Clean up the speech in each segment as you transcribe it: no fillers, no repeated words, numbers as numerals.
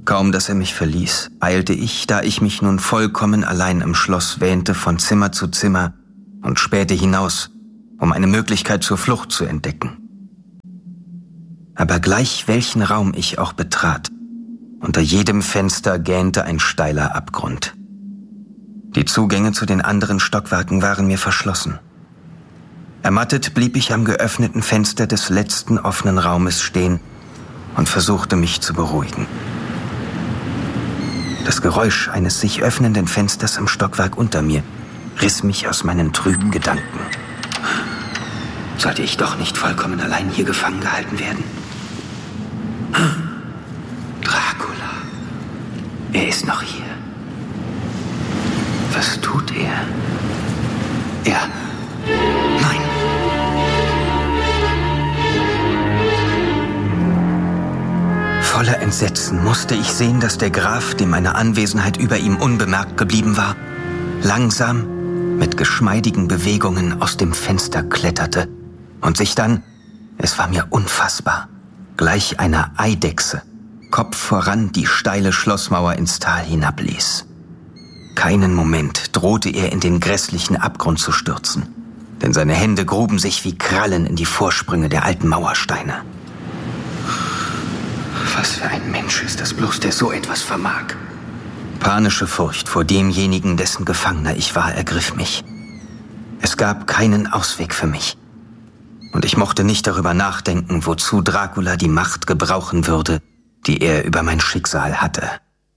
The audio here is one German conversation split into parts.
Kaum, dass er mich verließ, eilte ich, da ich mich nun vollkommen allein im Schloss wähnte, von Zimmer zu Zimmer und spähte hinaus, um eine Möglichkeit zur Flucht zu entdecken. Aber gleich welchen Raum ich auch betrat, unter jedem Fenster gähnte ein steiler Abgrund. Die Zugänge zu den anderen Stockwerken waren mir verschlossen. Ermattet blieb ich am geöffneten Fenster des letzten offenen Raumes stehen und versuchte mich zu beruhigen. Das Geräusch eines sich öffnenden Fensters im Stockwerk unter mir riss mich aus meinen trüben Gedanken. Sollte ich doch nicht vollkommen allein hier gefangen gehalten werden? Dracula. Er ist noch hier. Was tut er? Nein. Voller Entsetzen musste ich sehen, dass der Graf, dem meine Anwesenheit über ihm unbemerkt geblieben war, langsam mit geschmeidigen Bewegungen aus dem Fenster kletterte und sich dann, es war mir unfassbar, gleich einer Eidechse, Kopf voran die steile Schlossmauer ins Tal hinabließ. Keinen Moment drohte er in den grässlichen Abgrund zu stürzen, denn seine Hände gruben sich wie Krallen in die Vorsprünge der alten Mauersteine. Was für ein Mensch ist das bloß, der so etwas vermag? Panische Furcht vor demjenigen, dessen Gefangener ich war, ergriff mich. Es gab keinen Ausweg für mich. Und ich mochte nicht darüber nachdenken, wozu Dracula die Macht gebrauchen würde, die er über mein Schicksal hatte.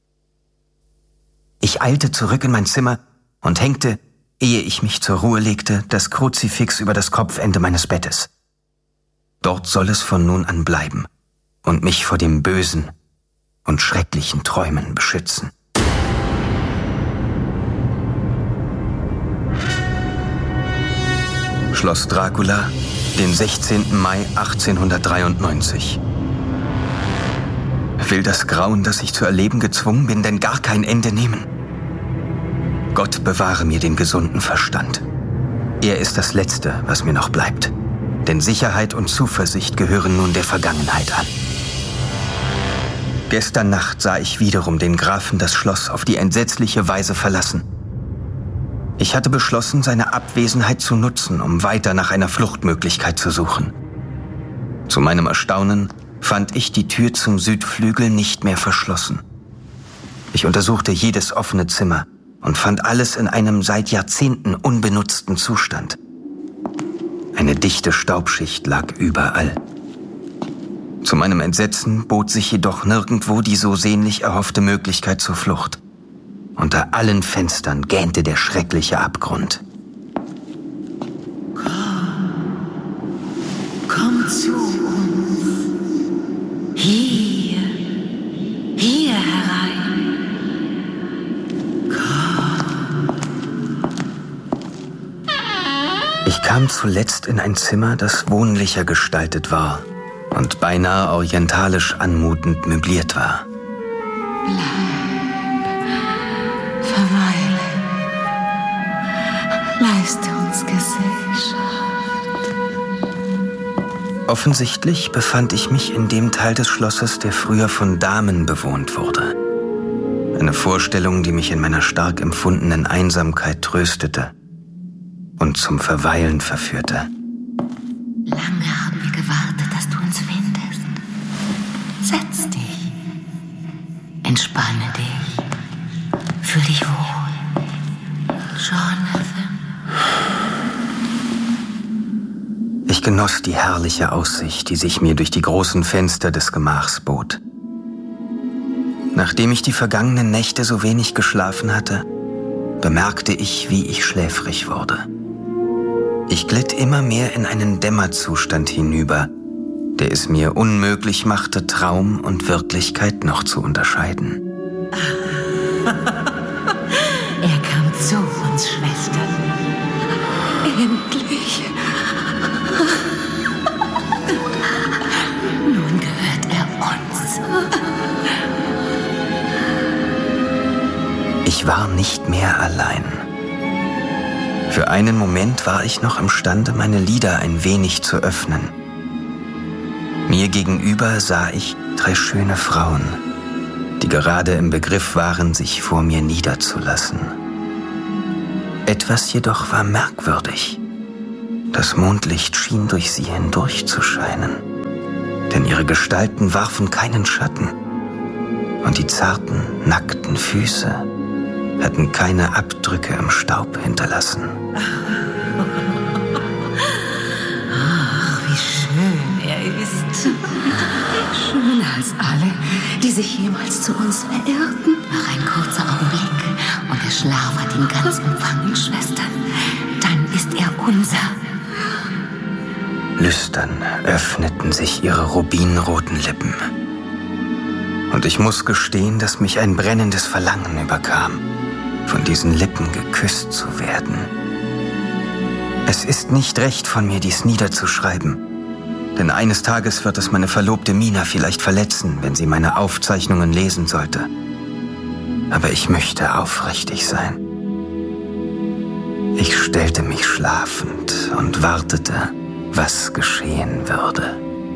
Ich eilte zurück in mein Zimmer und hängte, ehe ich mich zur Ruhe legte, das Kruzifix über das Kopfende meines Bettes. Dort soll es von nun an bleiben und mich vor dem bösen und schrecklichen Träumen beschützen. Schloss Dracula, den 16. Mai 1893. Will das Grauen, das ich zu erleben gezwungen bin, denn gar kein Ende nehmen? Gott bewahre mir den gesunden Verstand. Er ist das Letzte, was mir noch bleibt. Denn Sicherheit und Zuversicht gehören nun der Vergangenheit an. Gestern Nacht sah ich wiederum den Grafen das Schloss auf die entsetzliche Weise verlassen. Ich hatte beschlossen, seine Abwesenheit zu nutzen, um weiter nach einer Fluchtmöglichkeit zu suchen. Zu meinem Erstaunen fand ich die Tür zum Südflügel nicht mehr verschlossen. Ich untersuchte jedes offene Zimmer und fand alles in einem seit Jahrzehnten unbenutzten Zustand. Eine dichte Staubschicht lag überall. Zu meinem Entsetzen bot sich jedoch nirgendwo die so sehnlich erhoffte Möglichkeit zur Flucht. Unter allen Fenstern gähnte der schreckliche Abgrund. Komm zu uns. Hier herein. Komm. Ich kam zuletzt in ein Zimmer, das wohnlicher gestaltet war und beinahe orientalisch anmutend möbliert war. Verweile. Leiste uns Gesellschaft. Offensichtlich befand ich mich in dem Teil des Schlosses, der früher von Damen bewohnt wurde. Eine Vorstellung, die mich in meiner stark empfundenen Einsamkeit tröstete und zum Verweilen verführte. Lange haben wir gewartet, dass du uns findest. Setz dich. Entspanne dich. Fühl dich wohl. Jonathan. Ich genoss die herrliche Aussicht, die sich mir durch die großen Fenster des Gemachs bot. Nachdem ich die vergangenen Nächte so wenig geschlafen hatte, bemerkte ich, wie ich schläfrig wurde. Ich glitt immer mehr in einen Dämmerzustand hinüber, der es mir unmöglich machte, Traum und Wirklichkeit noch zu unterscheiden. Er kam zu uns, Schwestern. Endlich. Nun gehört er uns. Ich war nicht mehr allein. Für einen Moment war ich noch imstande, meine Lider ein wenig zu öffnen. Mir gegenüber sah ich 3 schöne Frauen, die gerade im Begriff waren, sich vor mir niederzulassen. Etwas jedoch war merkwürdig. Das Mondlicht schien durch sie hindurch zu scheinen, denn ihre Gestalten warfen keinen Schatten und die zarten, nackten Füße hatten keine Abdrücke im Staub hinterlassen. Ach, wie schön er ist. Schöner als alle, die sich jemals zu uns verirrten. Noch ein kurzer Augenblick und der Schlaf hat ihn ganz umfangen, Schwestern. Dann ist er unser. Lüstern öffneten sich ihre rubinroten Lippen. Und ich muss gestehen, dass mich ein brennendes Verlangen überkam, von diesen Lippen geküsst zu werden. Es ist nicht recht von mir, dies niederzuschreiben, denn eines Tages wird es meine Verlobte Mina vielleicht verletzen, wenn sie meine Aufzeichnungen lesen sollte. Aber ich möchte aufrichtig sein. Ich stellte mich schlafend und wartete, was geschehen würde.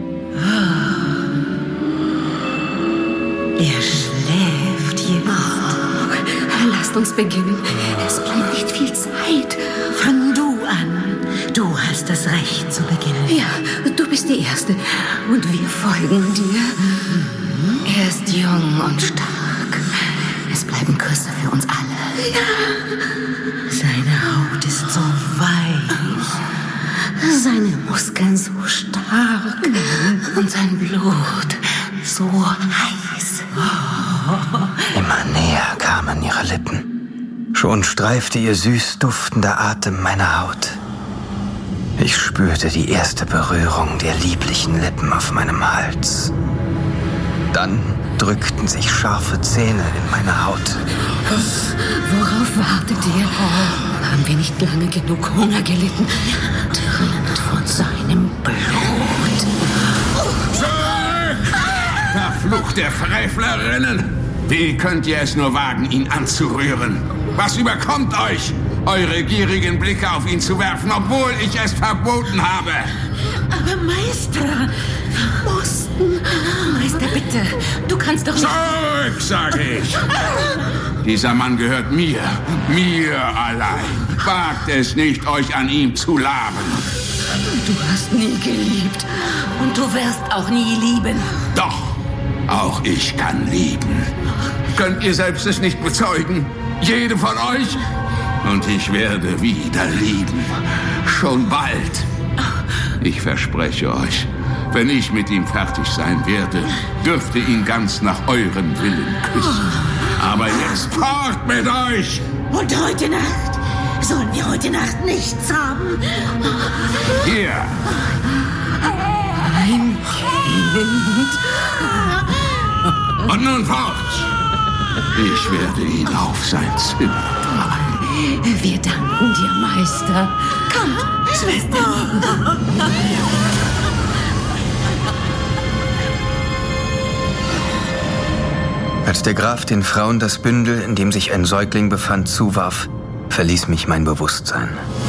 Er schläft jetzt. Lasst uns beginnen. Es bleibt nicht viel Zeit. Fang du an. Du hast das Recht zu beginnen. Ja, du bist die Erste. Und wir folgen dir. Er ist jung und stark. Es bleiben Küsse für uns alle. Ja. Seine Haut ist so weich. Seine Muskeln so stark. Und sein Blut so heiß. Immer näher kamen ihre Lippen. Schon streifte ihr süß duftender Atem meine Haut. Ich spürte die erste Berührung der lieblichen Lippen auf meinem Hals. Dann drückten sich scharfe Zähne in meine Haut. Worauf wartet ihr? Haben wir nicht lange genug Hunger gelitten? Trinkt von seinem Blut. Zurück! Verfluchte Frevlerinnen! Wie könnt ihr es nur wagen, ihn anzurühren? Was überkommt euch, eure gierigen Blicke auf ihn zu werfen, obwohl ich es verboten habe? Aber Meister, wir mussten. Meister, bitte, du kannst doch nicht... Zurück, sage ich! Dieser Mann gehört mir allein. Wagt es nicht, euch an ihm zu laben. Du hast nie geliebt und du wirst auch nie lieben. Doch, auch ich kann lieben. Könnt ihr selbst es nicht bezeugen? Jede von euch? Und ich werde wieder lieben. Schon bald. Ich verspreche euch, wenn ich mit ihm fertig sein werde, dürft ihr ihn ganz nach eurem Willen küssen. Aber jetzt fort mit euch! Und heute Nacht? Sollen wir heute Nacht nichts haben? Hier! Ein Kind. Und nun fort! Ich werde ihn auf sein Zimmer tragen. Wir danken dir, Meister. Kommt, Schwester. Als der Graf den Frauen das Bündel, in dem sich ein Säugling befand, zuwarf, verließ mich mein Bewusstsein.